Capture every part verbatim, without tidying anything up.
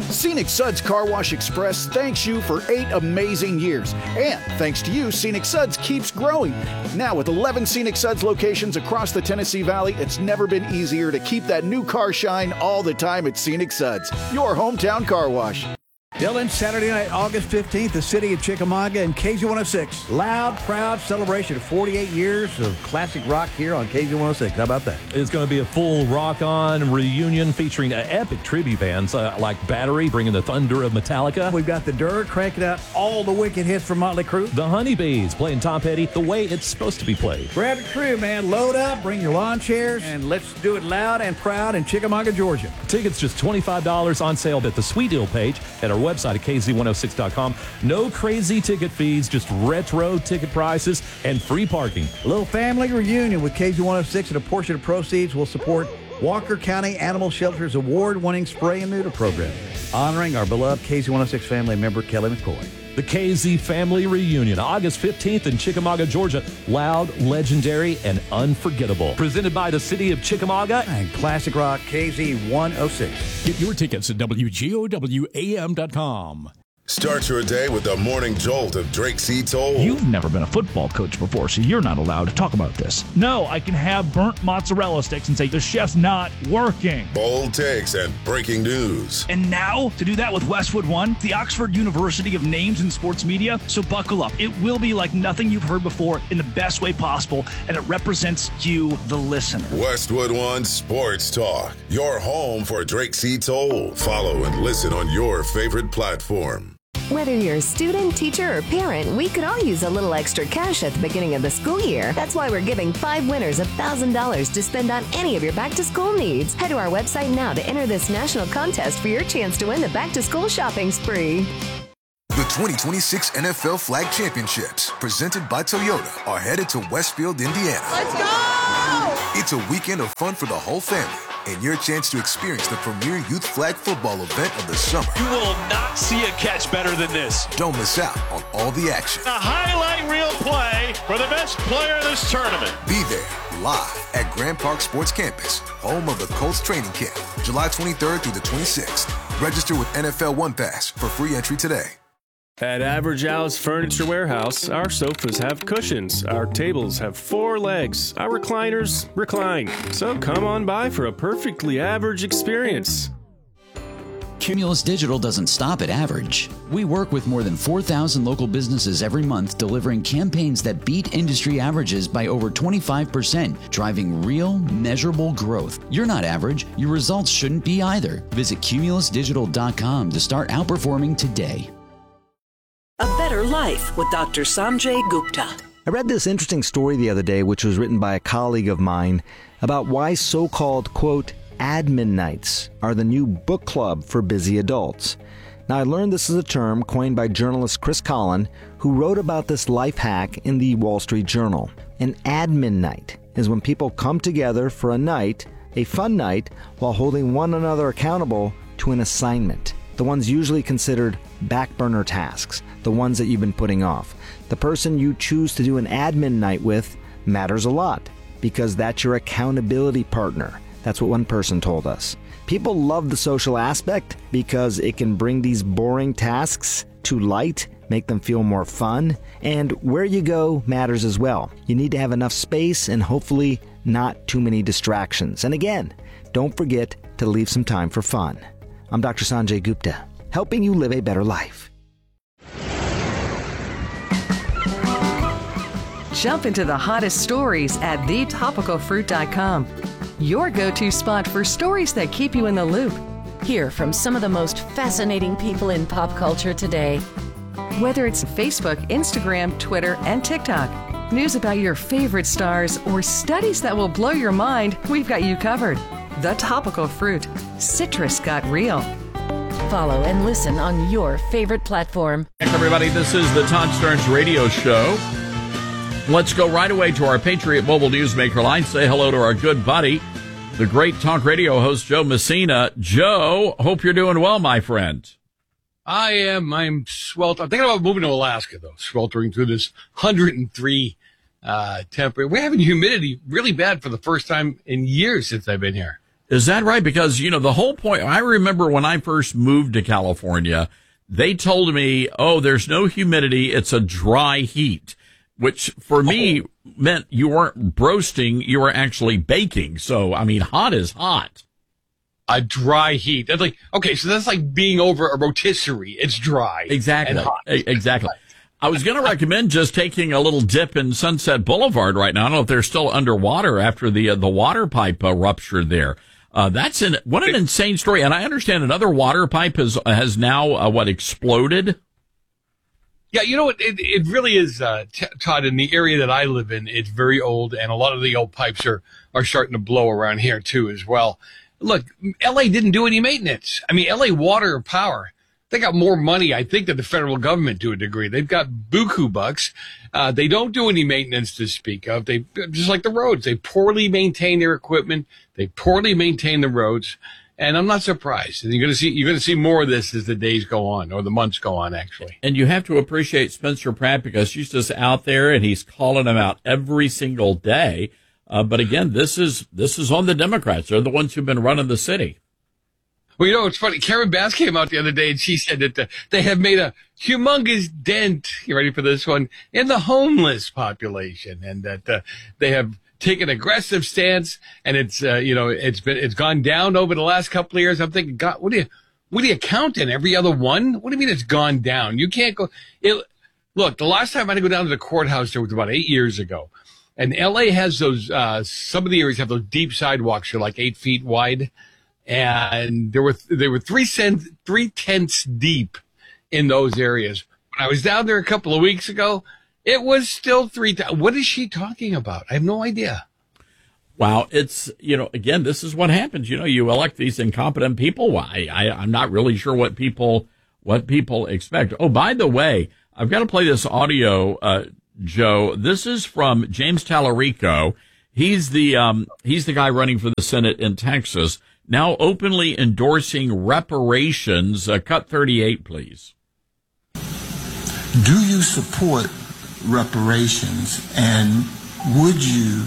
Scenic Suds Car Wash Express thanks you for eight amazing years. And thanks to you, Scenic Suds keeps growing. Now with eleven Scenic Suds locations across the Tennessee Valley, it's never been easier to keep that new car shine all the time at Scenic Suds, your hometown car wash. Dylan, Saturday night, August fifteenth, the city of Chickamauga and K Z one oh six. Loud, proud celebration. forty-eight years of classic rock here on K Z one oh six. How about that? It's going to be a full rock-on reunion featuring uh, epic tribute bands uh, like Battery, bringing the thunder of Metallica. We've got the Dirt cranking out all the wicked hits from Motley Crue. The Honeybees playing Tom Petty the way it's supposed to be played. Grab the crew, man. Load up, bring your lawn chairs, and let's do it loud and proud in Chickamauga, Georgia. Tickets just twenty-five dollars on sale at the Sweet Deal page at our website at K Z one oh six dot com. No crazy ticket fees, just retro ticket prices and free parking. A little family reunion with K Z one oh six, and a portion of proceeds will support Walker County Animal Shelter's award-winning spray and neuter program, honoring our beloved K Z one oh six family member, Kelly McCoy. The K Z Family Reunion, August fifteenth in Chickamauga, Georgia. Loud, legendary, and unforgettable. Presented by the city of Chickamauga and Classic Rock K Z one oh six. Get your tickets at W G O W A M dot com. Start your day with the morning jolt of Drake C. Toll. You've never been a football coach before, so you're not allowed to talk about this. No, I can have burnt mozzarella sticks and say the chef's not working. Bold takes and breaking news. And now, to do that with Westwood One, the Oxford University of Names in Sports Media. So buckle up. It will be like nothing you've heard before in the best way possible, and it represents you, the listener. Westwood One Sports Talk, your home for Drake C. Toll. Follow and listen on your favorite platform. Whether you're a student, teacher, or parent, we could all use a little extra cash at the beginning of the school year. That's why we're giving five winners one thousand dollars to spend on any of your back-to-school needs. Head to our website now to enter this national contest for your chance to win the back-to-school shopping spree. The twenty twenty-six N F L Flag Championships, presented by Toyota, are headed to Westfield, Indiana. Let's go! It's a weekend of fun for the whole family, and your chance to experience the premier youth flag football event of the summer. You will not see a catch better than this. Don't miss out on all the action. A highlight reel play for the best player of this tournament. Be there live at Grand Park Sports Campus, home of the Colts training camp, July twenty-third through the twenty-sixth. Register with N F L One Pass for free entry today. At Average Al's Furniture Warehouse, our sofas have cushions, our tables have four legs, our recliners recline. So come on by for a perfectly average experience. Cumulus Digital doesn't stop at average. We work with more than four thousand local businesses every month, delivering campaigns that beat industry averages by over twenty-five percent, driving real, measurable growth. You're not average. Your results shouldn't be either. Visit cumulus digital dot com to start outperforming today. A Better Life with Doctor Sanjay Gupta. I read this interesting story the other day, which was written by a colleague of mine, about why so-called, quote, admin nights are the new book club for busy adults. Now, I learned this is a term coined by journalist Chris Collin, who wrote about this life hack in the Wall Street Journal. An admin night is when people come together for a night, a fun night, while holding one another accountable to an assignment. The ones usually considered back burner tasks, the ones that you've been putting off. The person you choose to do an admin night with matters a lot because that's your accountability partner. That's what one person told us. People love the social aspect because it can bring these boring tasks to light, make them feel more fun, and where you go matters as well. You need to have enough space and hopefully not too many distractions. And again, don't forget to leave some time for fun. I'm Doctor Sanjay Gupta, helping you live a better life. Jump into the hottest stories at the topical fruit dot com. Your go-to spot for stories that keep you in the loop. Hear from some of the most fascinating people in pop culture today. Whether it's Facebook, Instagram, Twitter, and TikTok, news about your favorite stars, or studies that will blow your mind, we've got you covered. The Topical Fruit. Citrus got real. Follow and listen on your favorite platform. Thanks, everybody. This is the Todd Starnes Radio Show. Let's go right away to our Patriot Mobile Newsmaker line. Say hello to our good buddy, the great talk radio host, Joe Messina. Joe, hope you're doing well, my friend. I am. I'm sweltering. I'm thinking about moving to Alaska, though, sweltering through this one hundred three uh, temperature. We're having humidity really bad for the first time in years since I've been here. Is that right? Because, you know, the whole point, I remember when I first moved to California, they told me, oh, there's no humidity. It's a dry heat, which for me meant you weren't roasting. You were actually baking. So, I mean, hot is hot. A dry heat. That's like, okay, so that's like being over a rotisserie. It's dry. Exactly. And hot. Exactly. I was going to recommend just taking a little dip in Sunset Boulevard right now. I don't know if they're still underwater after the uh, the water pipe uh, ruptured there. Uh, that's an what an insane story. And I understand another water pipe has has now uh, what exploded. Yeah, you know what? It, it really is, uh, t- Todd. In the area that I live in, it's very old, and a lot of the old pipes are are starting to blow around here too, as well. Look, L A didn't do any maintenance. I mean, L A Water or Power, they got more money, I think, than the federal government to a degree. They've got buku bucks. Uh, they don't do any maintenance to speak of. They, just like the roads, they poorly maintain their equipment. They poorly maintain the roads. And I'm not surprised. And you're going to see, you're going to see more of this as the days go on, or the months go on, actually. And you have to appreciate Spencer Pratt, because he's just out there and he's calling them out every single day. Uh, but again, this is, this is on the Democrats. They're the ones who've been running the city. Well, you know, it's funny. Karen Bass came out the other day and she said that uh, they have made a humongous dent, you ready for this one, in the homeless population, and that uh, they have taken aggressive stance, and it's, uh, you know, it's been, it's gone down over the last couple of years. I'm thinking, God, what do you, what do you count in? Every other one? What do you mean it's gone down? You can't go, it, look, the last time I had to go down to the courthouse there was about eight years ago. And L A has those, uh, some of the areas have those deep sidewalks. They're like eight feet wide. And there were, there were three cent, three tenths deep in those areas. When I was down there a couple of weeks ago, it was still three. T- what is she talking about? I have no idea. Wow. It's, you know, again, this is what happens. You know, you elect these incompetent people. I, I, I'm not really sure what people, what people expect. Oh, by the way, I've got to play this audio, uh, Joe. This is from James Tallarico. He's the, um, he's the guy running for the Senate in Texas, now openly endorsing reparations. Uh, cut thirty-eight, please. Do you support reparations, and would you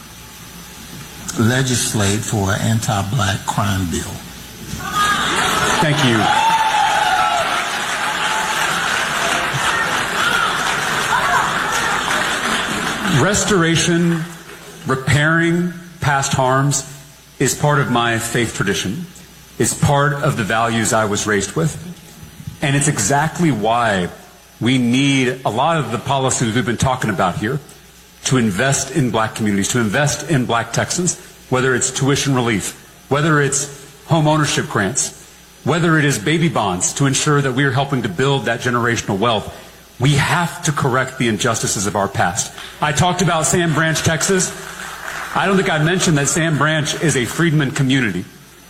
legislate for an anti-black crime bill? Thank you. Restoration, repairing past harms is part of my faith tradition. It's part of the values I was raised with. And it's exactly why we need a lot of the policies we've been talking about here to invest in black communities, to invest in black Texans, whether it's tuition relief, whether it's home ownership grants, whether it is baby bonds to ensure that we are helping to build that generational wealth. We have to correct the injustices of our past. I talked about Sam Branch, Texas. I don't think I mentioned that Sam Branch is a freedman community.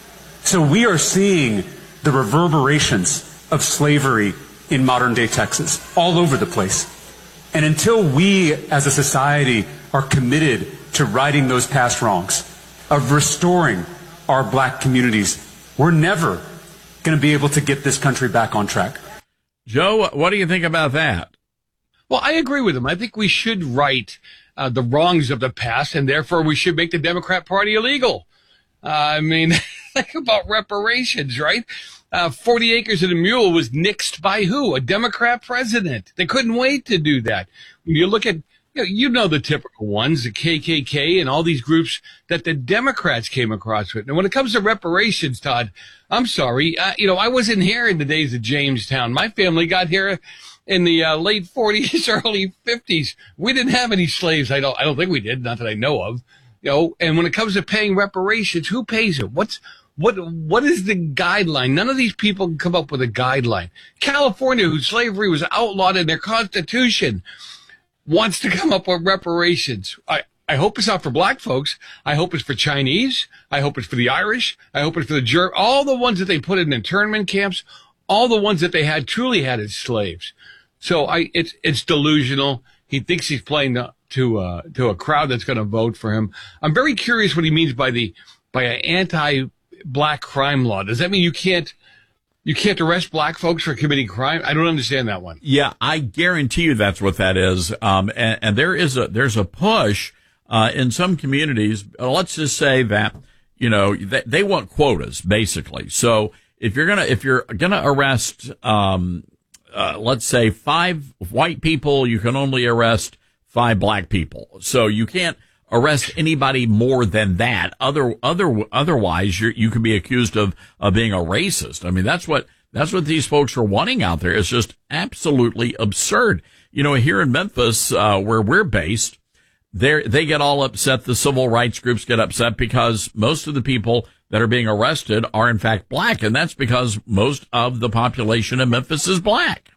So we are seeing the reverberations of slavery in modern day Texas all over the place. And until we as a society are committed to righting those past wrongs, of restoring our black communities, we're never going to be able to get this country back on track. Joe, what do you think about that? Well, I agree with him. I think we should right uh, the wrongs of the past, and therefore we should make the Democrat Party illegal. Uh, I mean, think about reparations, right? Uh, forty acres and a mule was nixed by who? A Democrat president. They couldn't wait to do that. When you look at, you know, you know the typical ones, the K K K and all these groups that the Democrats came across with. And when it comes to reparations, Todd, I'm sorry. Uh, you know, I wasn't here in the days of Jamestown. My family got here in the uh, late forties, early fifties. We didn't have any slaves. I don't, I don't think we did. Not that I know of. You know, and when it comes to paying reparations, who pays it? What's, What what is the guideline? None of these people can come up with a guideline. California, whose slavery was outlawed in their constitution, wants to come up with reparations. I, I hope it's not for black folks. I hope it's for Chinese. I hope it's for the Irish. I hope it's for the German. All the ones that they put in internment camps, all the ones that they had truly had as slaves. So I it's it's delusional. He thinks he's playing to to, uh, to a crowd that's going to vote for him. I'm very curious what he means by the by an anti black crime law. Does that mean you can't you can't arrest black folks for committing crime? I don't understand that one. Yeah, I guarantee you that's what that is. Um, and, and there is a there's a push uh, in some communities. Uh, let's just say that You know, they, they want quotas, basically. So if you're gonna, if you're gonna arrest, um, uh, let's say five white people, you can only arrest five black people. So you can't arrest anybody more than that. Other, other, otherwise you're, you can be accused of, of being a racist. I mean, that's what, that's what these folks are wanting out there. It's just absolutely absurd. You know, here in Memphis, uh, where we're based, they they get all upset. The civil rights groups get upset because most of the people that are being arrested are in fact black. And that's because most of the population in Memphis is black.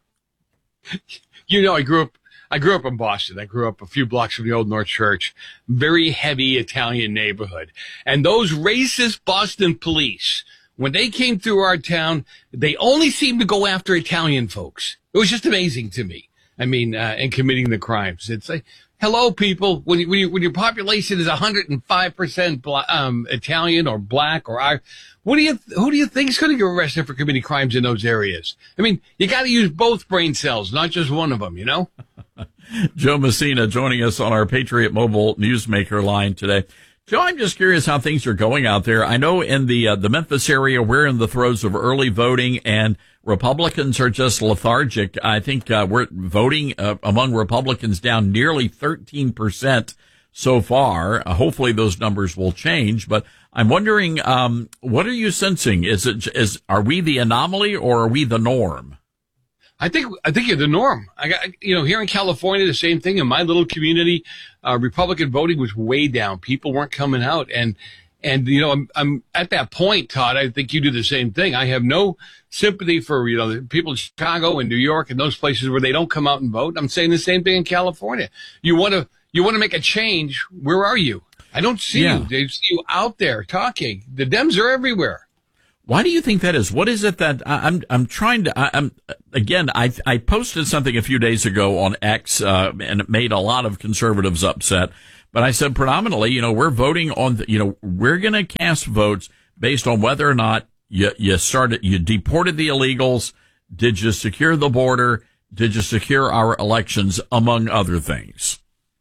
You know, I grew up, I grew up in Boston. I grew up a few blocks from the Old North Church, very heavy Italian neighborhood. And those racist Boston police, when they came through our town, they only seemed to go after Italian folks. It was just amazing to me. I mean, uh, and committing the crimes. It's like, hello, people. When you, when, you, when your population is one hundred five percent bla- um, Italian or black or Irish, what do you, who do you think is going to get arrested for committing crimes in those areas? I mean, you got to use both brain cells, not just one of them, you know? Joe Messina joining us on our Patriot Mobile Newsmaker line today. Joe, I'm just curious how things are going out there. I know in the uh, the Memphis area, we're in the throes of early voting, and Republicans are just lethargic. I think uh, we're voting uh, among Republicans down nearly thirteen percent so far. Uh, hopefully those numbers will change, but I'm wondering, um, what are you sensing? Is it, is, are we the anomaly or are we the norm? I think, I think you're the norm. I got, you know, here in California, the same thing. In my little community, uh, Republican voting was way down. People weren't coming out. And, and, you know, I'm, I'm at that point, Todd, I think you do the same thing. I have no sympathy for, you know, the people in Chicago and New York and those places where they don't come out and vote. I'm saying the same thing in California. You want to, you want to make a change. Where are you? I don't see Yeah. you. They see you out there talking. The Dems are everywhere. Why do you think that is? What is it that I, I'm I'm trying to? I, I'm again. I I posted something a few days ago on X, uh, and it made a lot of conservatives upset. But I said predominantly, you know, we're voting on, the, you know, we're going to cast votes based on whether or not you you started, you deported the illegals, did you secure the border, did you secure our elections, among other things.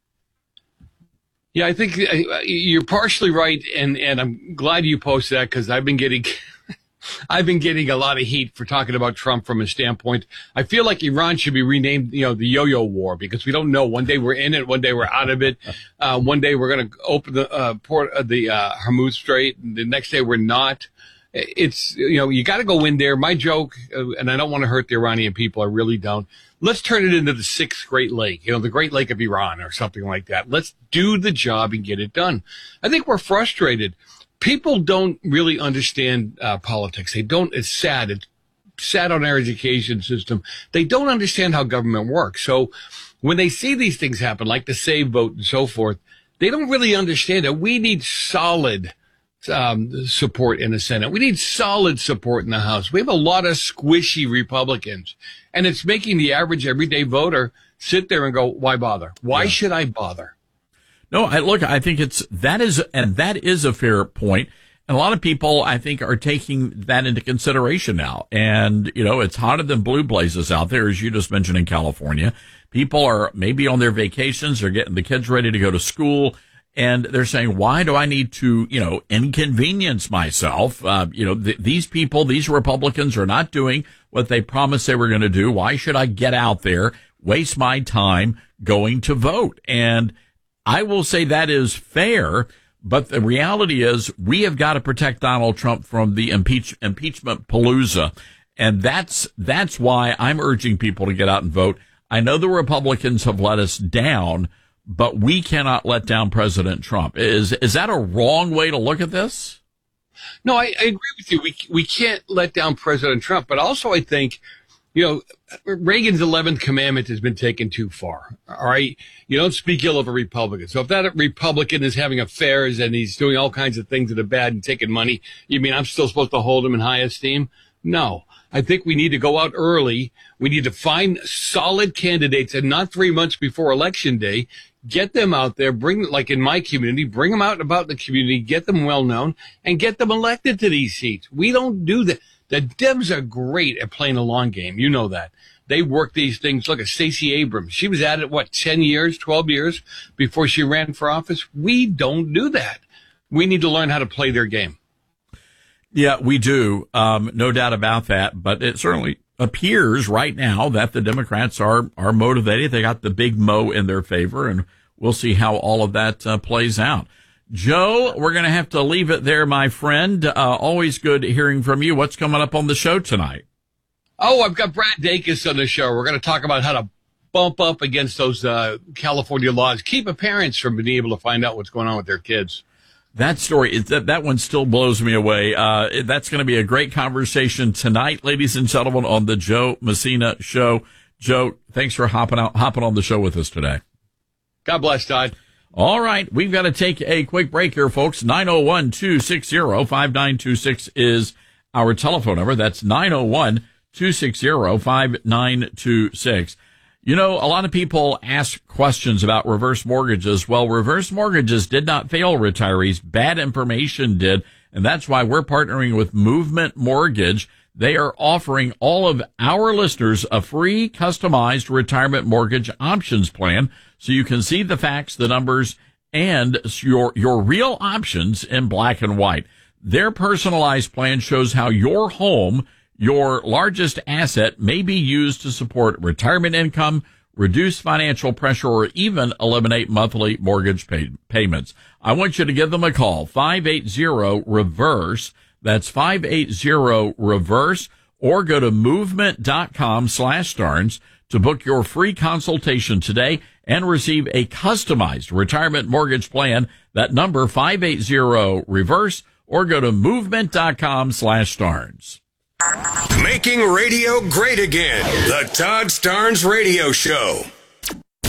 Yeah, I think uh, you're partially right, and and I'm glad you posted that because I've been getting. I've been getting a lot of heat for talking about Trump from a standpoint. I feel like Iran should be renamed, you know, the yo-yo war, because we don't know. One day we're in it, one day we're out of it. Uh, one day we're going to open the uh, port of the uh, Hormuz Strait, and the next day we're not. It's, you know, you got to go in there. My joke, uh, and I don't want to hurt the Iranian people, I really don't. Let's turn it into the sixth Great Lake, you know, the Great Lake of Iran or something like that. Let's do the job and get it done. I think we're frustrated. People don't really understand uh, politics. They don't. It's sad. It's sad on our education system. They don't understand how government works. So when they see these things happen, like the save vote and so forth, they don't really understand that we need solid um, support in the Senate. We need solid support in the House. We have a lot of squishy Republicans, and it's making the average everyday voter sit there and go, why bother? Why yeah. should I bother? No, I look, I think it's, that is, and that is a fair point. And a lot of people, I think, are taking that into consideration now. And, you know, it's hotter than blue blazes out there, as you just mentioned in California. People are maybe on their vacations, they're getting the kids ready to go to school, and they're saying, why do I need to, you know, inconvenience myself? Uh, you know, th- these people, these Republicans are not doing what they promised they were going to do. Why should I get out there, waste my time going to vote? And I will say that is fair, but the reality is we have got to protect Donald Trump from the impeach, impeachment palooza. And that's, that's why I'm urging people to get out and vote. I know the Republicans have let us down, but we cannot let down President Trump. Is, is that a wrong way to look at this? No, I, I agree with you. We, we can't let down President Trump, but also I think, you know, Reagan's eleventh commandment has been taken too far. All right. You don't speak ill of a Republican. So if that Republican is having affairs and he's doing all kinds of things that are bad and taking money, you mean I'm still supposed to hold him in high esteem? No. I think we need to go out early. We need to find solid candidates, and not three months before Election Day. Get them out there, bring, like in my community, bring them out and about the community, get them well known, and get them elected to these seats. We don't do that. The Dems are great at playing a long game. You know that. They work these things. Look at Stacey Abrams. She was at it, what, ten years, twelve years before she ran for office? We don't do that. we need to learn how to play their game. Yeah, we do. Um, no doubt about that. But it certainly appears right now that the Democrats are, are motivated. They got the big mo in their favor, and we'll see how all of that uh, plays out. Joe, we're going to have to leave it there, my friend. Uh, always good hearing from you. What's coming up on the show tonight? Oh, I've got Brad Dacus on the show. We're going to talk about how to bump up against those uh, California laws, keep parents from being able to find out what's going on with their kids. That story, that, that one still blows me away. Uh, that's going to be a great conversation tonight, ladies and gentlemen, on the Joe Messina Show. Joe, thanks for hopping out, hopping on the show with us today. God bless, Todd. All right. We've got to take a quick break here, folks. nine oh one, two six zero, five nine two six is our telephone number. That's nine oh one, two six zero, five nine two six. You know, a lot of people ask questions about reverse mortgages. Well, reverse mortgages did not fail retirees. Bad information did. And that's why we're partnering with Movement Mortgage. They are offering all of our listeners a free customized retirement mortgage options plan so you can see the facts, the numbers, and your, your real options in black and white. Their personalized plan shows how your home, your largest asset, may be used to support retirement income, reduce financial pressure, or even eliminate monthly mortgage pay- payments. I want you to give them a call, five eight zero, REVERSE. That's five eight zero, REVERSE, or go to movement.com slash Starnes to book your free consultation today and receive a customized retirement mortgage plan. That number, five eight zero, REVERSE, or go to movement.com slash Starnes. Making radio great again. The Todd Starnes Radio Show.